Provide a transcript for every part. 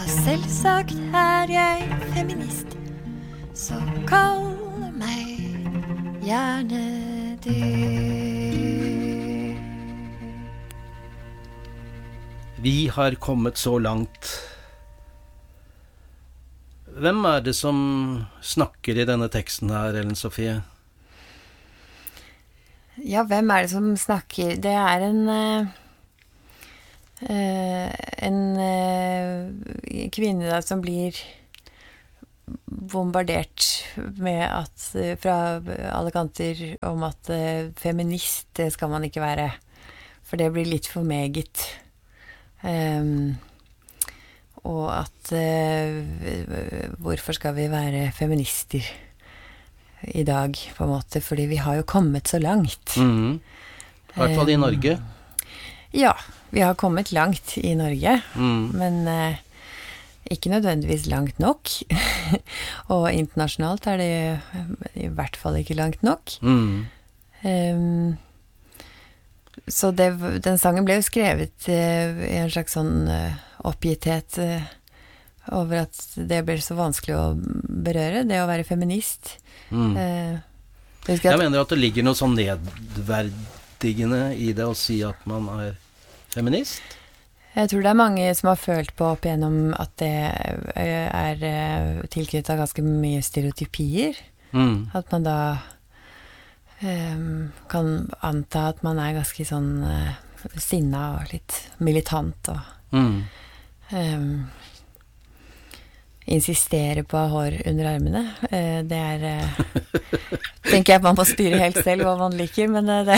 Selvsagt jeg feminist, så kall meg gjerne det. Vi har kommet så langt. Hvem det som snakker i denne teksten her, Ellen Sofie? Ja, hvem det som snakker? Det en kvinne da, som blir bombardert med at, fra alle kanter om at feminist, det skal man ikke være, for det blir litt for meget. Og at hvorfor skal vi være feminister i dag, på en måte, fordi vi har jo kommet så langt. I hvert fall i Norge. Ja, vi har kommet langt i Norge, men ikke nødvendigvis langt nok. Og internasjonalt det i hvert fall ikke langt nok. Så den sangen ble jo skrevet i en slags sånn oppgitthet over at det ble så vanskelig å berøre, det å være feminist. Jeg mener at det ligger noe sånn nedverdigende i det å si at man feminist. Jeg tror det mange som har følt på opp igjennom at det tilknyttet av ganske mye stereotypier. At man da kan anta at man ganske sånn sinna og litt militant og insistere på hår under armene. Det tenker jeg at man må styre helt selv hva man liker, men det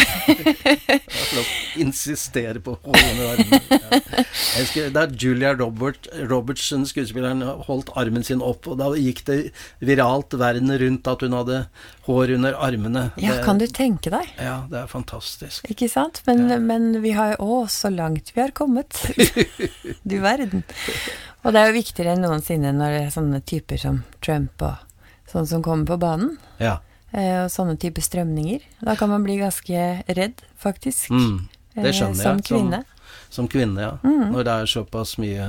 insistere på hår under armene. Ja. Jeg husker, da Julia Robertson, skuespilleren, holdt armen sin opp, og da gikk det viralt verden rundt at hun hadde hår under armene. Ja, kan du tenke deg? Ja, det fantastisk. Ikke sant? Men vi har så langt vi har kommet. Du verden. Og det jo viktigere enn noensinne når det sånne typer som Trump og sånne som kommer på banen. Ja. Og sånne typer strømninger. Da kan man bli ganske redd, faktisk. Det skjønner jeg. Som kvinne. Som kvinne, ja. Når det såpass mye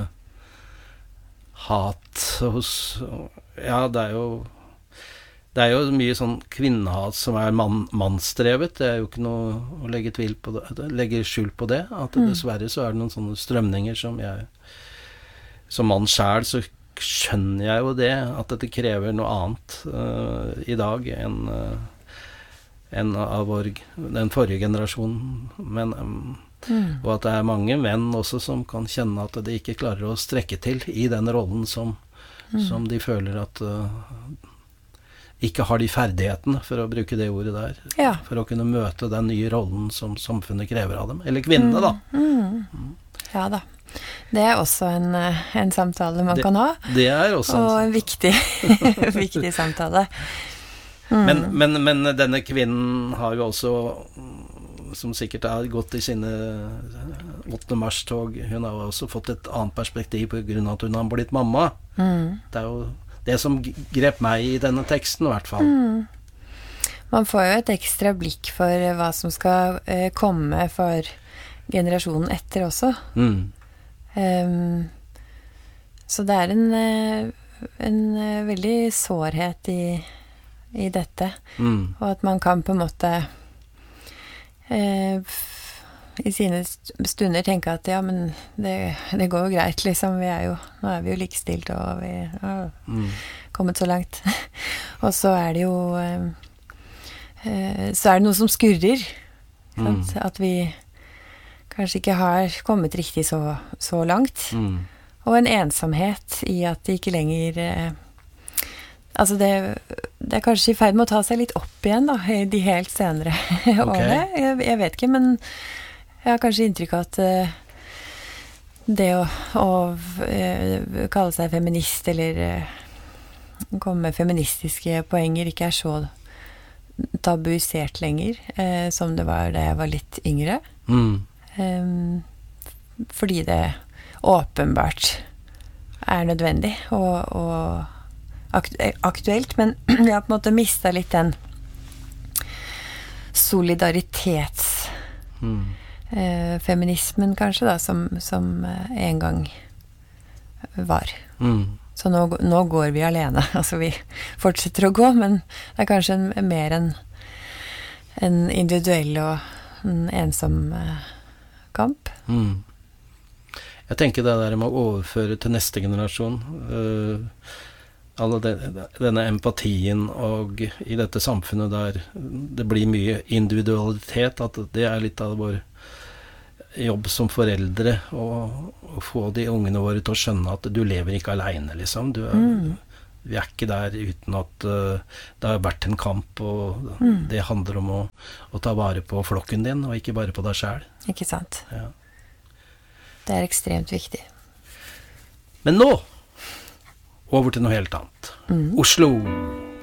hat hos... Ja, det jo mye sånn kvinnehat som mannsdrevet. Det jo ikke noe å legge tvil på det, legge skjul på det. At dessverre så det noen sånne strømninger som som mann selv, så skjønner jeg jo det, at dette krever noe annet i dag enn av den forrige generasjonen. Men, og at det mange menn også som kan kjenne at de ikke klarer å strekke til i den rollen som de føler at ikke har de ferdighetene, for å bruke det ordet der, for å kunne møte den nye rollen som samfunnet krever av dem. Eller kvinnene, da. Ja da. Det også en samtale man kan ha. Det også og en viktig, viktig samtale. Men denne kvinnen har jo også, som sikkert har gått i sine 8. mars-tog, hun har jo også fått et annet perspektiv på grunn av at hun har blitt mamma. Det jo det som grep meg i denne teksten, i hvert fall. Man får jo et ekstra blikk for hva som skal komme for generasjonen etter også. Så det en veldig sårhet i dette, og at man kan på en måte i sine stunder tenke at ja, men det går jo greit, liksom, nå vi jo likestilt, og vi har kommet så langt. Og så det jo så det noe som skurrer, at vi kanskje ikke har kommet riktig så langt. Og en ensomhet i at det ikke lenger... altså det kanskje i ferd med å ta seg litt opp igjen da, i de helt senere årene. Jeg vet ikke, men jeg har kanskje inntrykk av at det å kalle seg feminist eller komme med feministiske poenger ikke så tabuisert lenger, som det var da jeg var litt yngre. Fordi det åpenbart nødvendig og aktuelt, men vi har på en måte mistet litt den solidaritets feminismen kanskje da, som en gang var. Så nå går vi alene. Altså vi fortsetter å gå, men det er kanskje mer en individuell og en ensom kamp. Jeg tenker det der med å overføre til neste generasjon denne empatien, og i dette samfunnet der det blir mye individualitet, at det er litt av vår jobb som foreldre å få de ungene våre til å skjønne at du lever ikke alene, liksom. Vi er ikke der uten at det har vært en kamp, og det handler om å ta vare på flokken din, og ikke bare på deg selv. Ikke sant. Ja. Det er ekstremt viktig. Men nå, over til noe helt annet. Oslo.